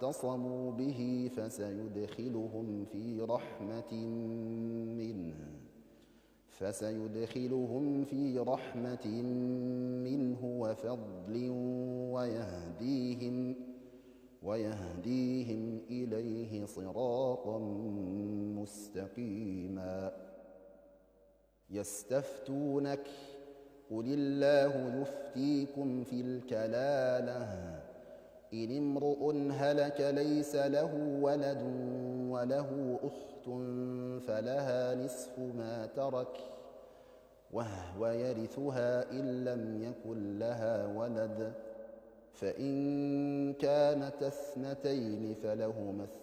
واعتصموا به فسيدخلهم في رحمة منه وفضل ويهديهم إليه صراطا مستقيما. يستفتونك قل الله يفتيكم في الكلالة إن امرؤ هلك ليس له ولد وله أخت فلها نصف ما ترك وهو يرثها إن لم يكن لها ولد فإن كانتا اثنتين فلهما